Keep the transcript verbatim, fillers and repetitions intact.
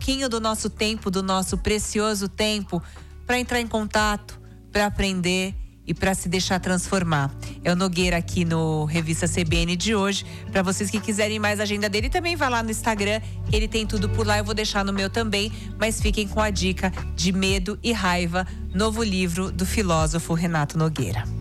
pouquinho do nosso tempo, do nosso precioso tempo, para entrar em contato, para aprender e para se deixar transformar. É o Nogueira aqui no Revista C B N de hoje. Para vocês que quiserem mais agenda dele, também vai lá no Instagram, que ele tem tudo por lá. Eu vou deixar no meu também, mas fiquem com a dica de Medo e Raiva, novo livro do filósofo Renato Nogueira.